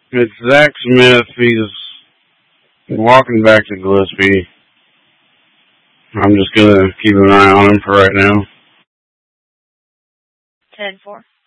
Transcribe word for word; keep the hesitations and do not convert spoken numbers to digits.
It's Zach Smith. He's walking back to Gillespie. I'm just going to keep an eye on him for right now. ten four.